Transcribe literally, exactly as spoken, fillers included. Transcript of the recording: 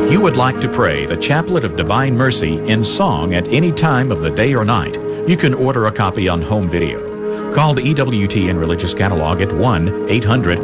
If you would like to pray the Chaplet of Divine Mercy in song at any time of the day or night, you can order a copy on home video. Call the E W T and Religious Catalog at one eight hundred